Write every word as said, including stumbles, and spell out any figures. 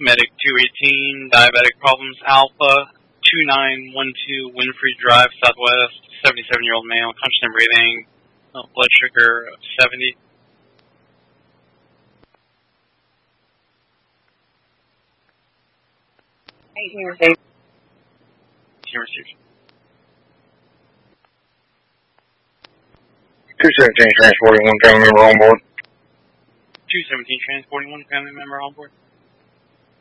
Medic two eighteen, Diabetic Problems Alpha, two nine one two Winfrey Drive, Southwest, seventy-seven-year-old male, conscious and breathing, uh, blood sugar of seventy. Team received. Team received. two seventeen transporting one family member on board. two seventeen transporting one family member on board.